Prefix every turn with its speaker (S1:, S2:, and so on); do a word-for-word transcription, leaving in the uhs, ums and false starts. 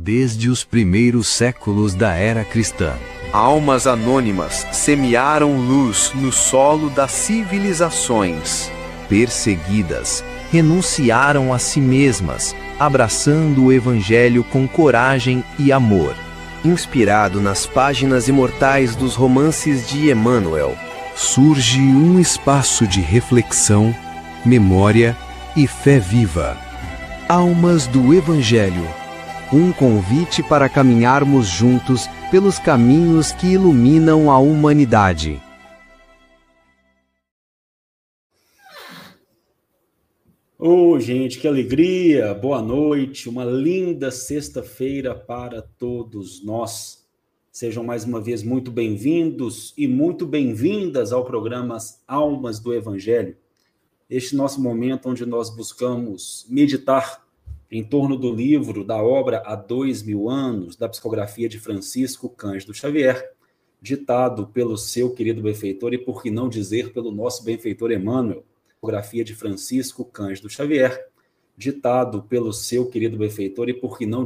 S1: desde os primeiros séculos da era cristã.
S2: Almas anônimas semearam luz no solo das civilizações.
S1: Perseguidas, renunciaram a si mesmas, abraçando o Evangelho com coragem e amor.
S3: Inspirado nas páginas imortais dos romances de Emmanuel,
S1: surge um espaço de reflexão, memória e fé viva. Almas do Evangelho. Um convite para caminharmos juntos pelos caminhos que iluminam a humanidade.
S4: Ô, gente, que alegria! Boa noite, uma linda sexta-feira para todos nós. Sejam mais uma vez muito bem-vindos e muito bem-vindas ao programa Almas do Evangelho. Este nosso momento onde nós buscamos meditar em torno do livro, da obra Há Dois Mil Anos, da psicografia de Francisco Cândido Xavier, ditado pelo seu querido benfeitor e, por que não dizer, pelo nosso benfeitor Emmanuel. Psicografia de Francisco Cândido Xavier, ditado pelo seu querido benfeitor e, por que não